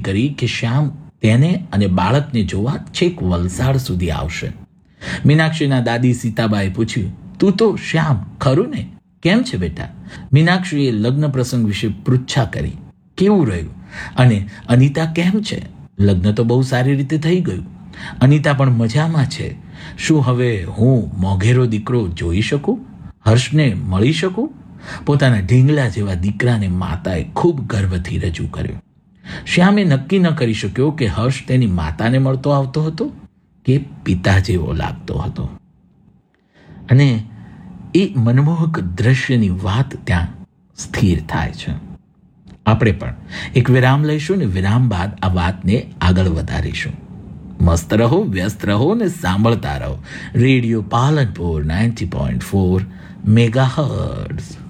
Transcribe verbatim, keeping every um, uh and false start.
કરી કે શ્યામ તેને અને બાળકને જોવા છેક વલસાડ સુધી આવશે. મીનાક્ષીના દાદી સીતાબાએ પૂછ્યું, તું તો શ્યામ ખરું ને? કેમ છે બેટા? મીનાક્ષીએ લગ્ન પ્રસંગ વિશે પૃચ્છા કરી. કેવું રહ્યું? અને અનિતા કેમ છે? લગ્ન તો બહુ સારી રીતે થઈ ગયું. અનિતા પણ મજામાં છે. શું હવે હું મોઘેરો દીકરો જોઈ શકું? હર્ષને મળી શકું? પોતાના ઢીંગલા જેવા દીકરાને માતાએ ખૂબ ગર્વથી રજૂ કર્યો. શ્યામે નક્કી ન કરી શક્યો કે હર્ષ તેની માતાને મળતો આવતો હતો કે પિતા જેવો લાગતો હતો. અને એ મનમોહક દ્રશ્યની વાત ત્યાં સ્થિર થાય છે. આપણે પણ એક વિરામ લઈશું ને વિરામ બાદ આ વાતને આગળ વધારીશું. મસ્ત રહો, વ્યસ્ત રહો ને સાંભળતા રહો radio Palanpur ninety point four mega hertz.